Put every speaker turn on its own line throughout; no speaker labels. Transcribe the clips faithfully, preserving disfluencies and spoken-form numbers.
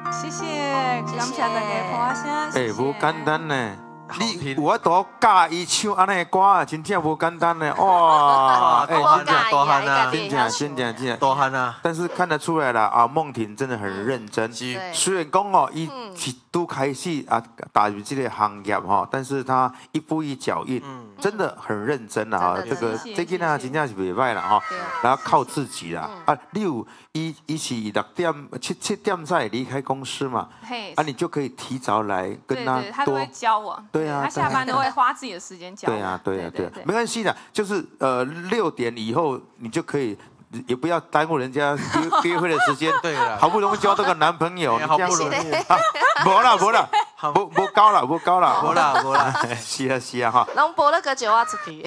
谢谢，感谢大家捧声。
哎，不简单呢。你有法度教伊唱安尼的歌啊，真正无简单呢。哇，
哎，大汉大汉啊，
真正真正真正
大汉啊！
但是看得出来了啊，梦婷真的很认真。虽然讲哦，伊是都开始啊打入这个行业哈，但是他一步一脚印，真的很认真啊。这个这个呢，真正是袂歹啦哈。然后靠自己啦啊，你有伊伊是六点七七点才离开公司嘛，啊，你就可以提早来跟他
多。他都会教我。对啊，他下班都会花自己的时间教我。
对啊，对啊，对啊，没关系的，就是呃六点以后你就可以，也不要耽误人家约约会的时间。
对了，
好不容易交到个男朋友，
好不容易，
无啦无啦，无无高啦无高啦，
无啦无啦，
是啊是啊哈。
拢播那个酒啊出去。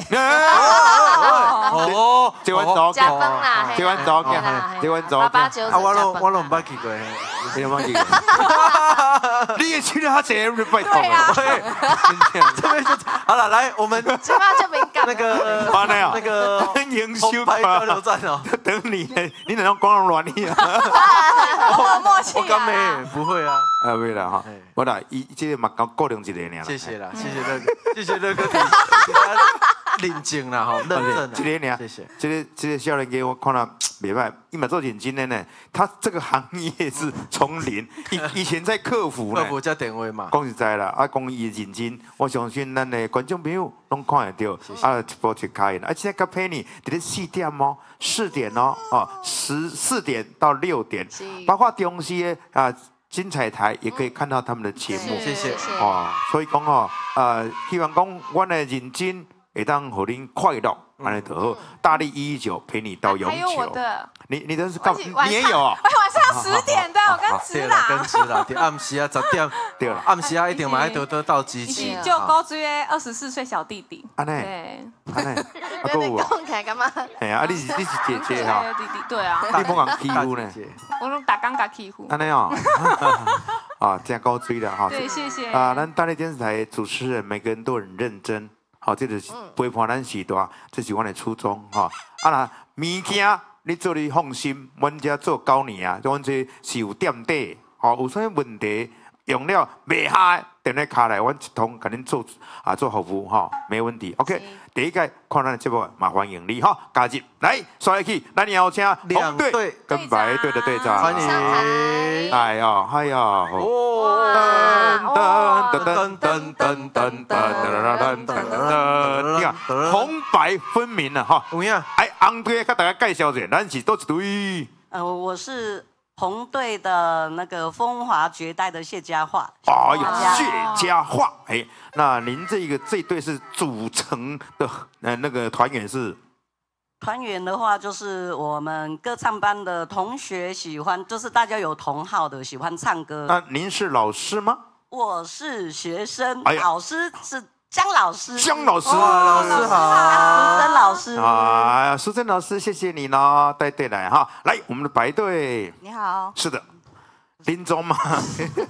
哦，
这碗早
加分啦，
这碗早嘅，这碗早。
爸爸酒。
啊，我拢我拢唔捌去过。
你有冇去过？你也去了他姐夫拜托
了。
这边就好了，来我们
这边就敏感。
那个那个
营销
交流站哦，
等你，你哪能光软你啊？
我默契啊！
我刚没不会啊。
啊，没啦哈，我啦，伊这个嘛搞固定一个尔。
谢谢啦，谢谢乐哥，谢谢乐哥。认真啦，哈，认真。
这个呢，谢谢。这个这个少年家我看了袂歹，伊嘛做认真的呢。他这个行业是从零，以以前在客服呢。
客服加电话嘛。
讲实在啦，啊，讲伊认真，我相信咱的观众朋友拢看得到。啊，一波一开的，啊，现在甲 Penny 伫咧四点哦，四点哦，哦，十四点到六点，包括中视的啊。精彩台也可以看到他们的节目，
谢谢
哦。所以讲哦，呃，希望讲我的认真会当互恁快乐，安尼就好。大力一一九陪你到永久。
还有我的，
你你的是干，你也有啊？
晚上十点的，我跟直啦，
跟直啦，暗时啊十点，
对了，
暗时啊一定嘛要得得到机器。
就高追二十四岁小弟弟。
安尼，
对，
安尼，
啊个有。讲起来干嘛？
哎呀，啊你是你是姐姐哈？
弟弟，对啊。
你不讲欺负呢？
我拢打刚甲欺负。
安尼哦。啊，这样高追的哈。
对，谢谢。
啊，咱大力电视台主持人每个人都很认真，好，这就是陪伴咱时代，这是我的初衷哈。啊那物件你做你放心，阮遮做九年啊，阮这是有店底，吼，有啥问题用了袂下，电话卡来，阮一通甲恁做啊做服务哈，没问题。OK， 第一个看咱的节目，麻烦迎你哈，加入来，刷下去，咱邀请红队跟白队的队长，
欢迎。
哎呀，哎呀，
哦，
噔噔噔噔噔噔噔噔噔噔，你看红白分明了哈。
有影，
哎，红队给大家介绍一下，咱是多一队。
呃，我是红队的那个风华绝代的谢家桦。
哎呀，谢家桦，哎，那您这个这队是组成的呃那个团员是？
团员的话，就是我们歌唱班的同学喜欢，就是大家有同好的喜欢唱歌。
那您是老师吗？
我是学生，
哎、
老师是姜老师。
姜老师，
哦、老师好，
苏珍老师。
啊，苏珍老师，谢谢你呢，带队来哈。来，我们的白队。
你好。
是的。林总嘛，